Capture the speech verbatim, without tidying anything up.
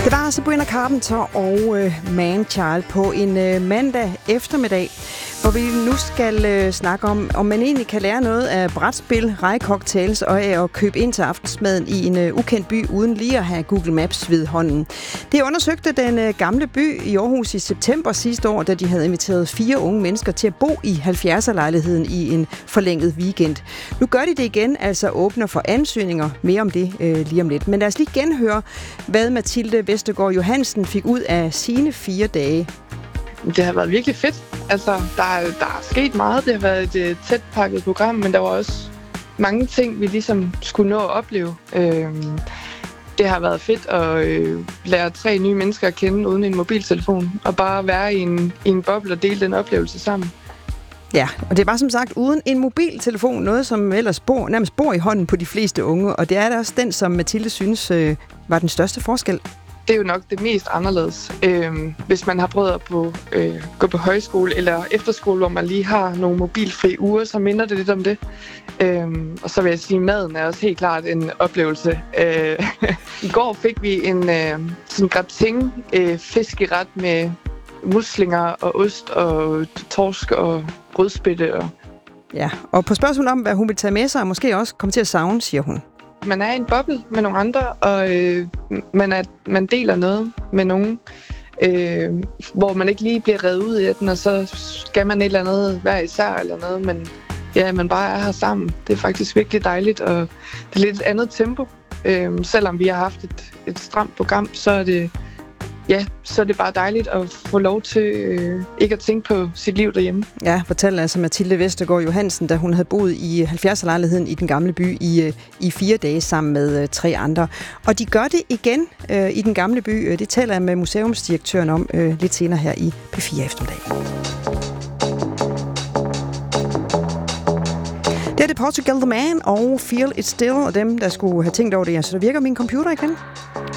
Det var Sabrina Carpenter og øh, Manchild på en øh, mandag eftermiddag, hvor vi nu skal øh, snakke om, om man egentlig kan lære noget af brætspil, rejcocktails og af at købe ind til aftensmaden i en øh, ukendt by, uden lige at have Google Maps ved hånden. Det undersøgte den øh, gamle by i Aarhus i september sidste år, da de havde inviteret fire unge mennesker til at bo i halvfjerdser-lejligheden i en forlænget weekend. Nu gør de det igen, altså åbner for ansøgninger. Mere om det øh, lige om lidt. Men lad os lige genhøre, hvad Mathilde Vestergaard Johansen fik ud af sine fire dage. Det har været virkelig fedt. Altså, der, er, der er sket meget. Det har været et uh, tæt pakket program, men der var også mange ting, vi ligesom skulle nå at opleve. Øhm, det har været fedt at øh, lære tre nye mennesker at kende uden en mobiltelefon, og bare være i en, i en boble og dele den oplevelse sammen. Ja, og det var som sagt uden en mobiltelefon, noget som ellers bor, nærmest bor i hånden på de fleste unge, og det er da også den, som Mathilde synes øh, var den største forskel. Det er jo nok det mest anderledes. Øhm, hvis man har prøvet at på, øh, gå på højskole eller efterskole, hvor man lige har nogle mobilfri uger, så minder det lidt om det. Øhm, og så vil jeg sige, at maden er også helt klart en oplevelse. Øh, I går fik vi en øh, sådan gratin øh, fiskeret med muslinger og ost og torsk og rødspætte. Og... Ja, og på spørgsmål om, hvad hun vil tage med sig, og måske også komme til at savne, siger hun. Man er i en boble med nogle andre, og øh, man, er, man deler noget med nogen, øh, hvor man ikke lige bliver revet ud af den, og så skal man et eller andet hver især eller noget, men ja, man bare er her sammen. Det er faktisk virkelig dejligt, og det er lidt et andet tempo. Øh, selvom vi har haft et, et stramt program, så er det Ja, så er det bare dejligt at få lov til øh, ikke at tænke på sit liv derhjemme. Ja, fortalte altså Mathilde Vestergaard Johansen, da hun havde boet i halvfjerdser-lejligheden i den gamle by i, i fire dage sammen med øh, tre andre. Og de gør det igen øh, i den gamle by. Det taler jeg med museumsdirektøren om øh, lidt senere her i P fire eftermiddag. Det er det Portugal The Man og Feel It Still, og dem, der skulle have tænkt over det. Altså, der virker min computer igen.